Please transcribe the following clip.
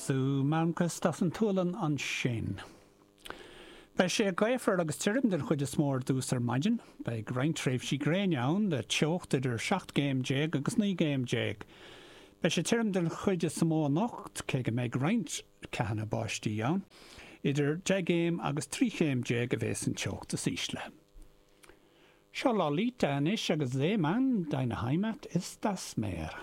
Sú manchas tas an túlan an sin. Bei sé gaifar agus tírim den chuid is mór dús ar maidin, bei graint tréimh sí gréineán de teocht idir 7 géim déag agus 9 géim déag. Bei sé tírim den chuid is mó nocht cé go méid graint cehanna báistí ann, idir 10 géim agus 3 géim déag a bhés an teocht a sísle. Seo lá líta anis agus man daine haimet is das mér.